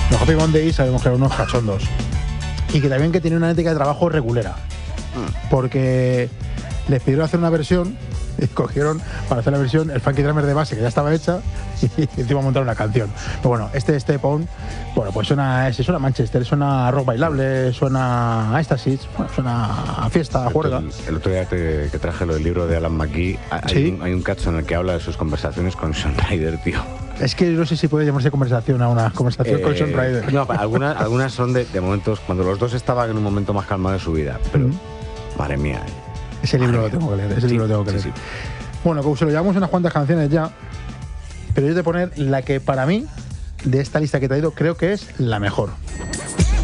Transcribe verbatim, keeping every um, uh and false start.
Los Happy Mondays sabemos que eran unos cachondos. Y que también que tiene una ética de trabajo regulera. Porque les pidieron hacer una versión y cogieron para hacer la versión el Funky Drummer de base que ya estaba hecha y encima montaron una canción. Pero bueno, este Step On, bueno, pues suena, suena a Manchester, suena a rock bailable, suena a éxtasis, bueno, suena a fiesta, a juerga. El, el otro día te, que traje lo del libro de Alan McGee, hay, ¿Sí? un, hay un cacho en el que habla de sus conversaciones con Sean Ryder, tío. Es que no sé si puede llamarse conversación a una conversación eh, con Sean Ryder. No, algunas, algunas son de, de momentos, cuando los dos estaban en un momento más calmado de su vida, pero, mm. madre mía. Eh. Ese libro lo tengo que leer, ese sí, libro lo tengo que sí, leer. Sí. Bueno, como se lo llevamos unas cuantas canciones ya, pero yo te voy a poner la que para mí, de esta lista que he traído, creo que es la mejor.